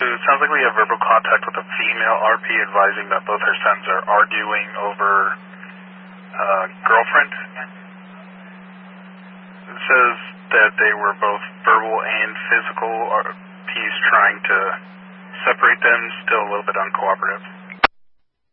It sounds like we have verbal contact with a female RP advising that both her sons are arguing over girlfriend. It says that they were both verbal and physical. RP's trying to separate them, still a little bit uncooperative.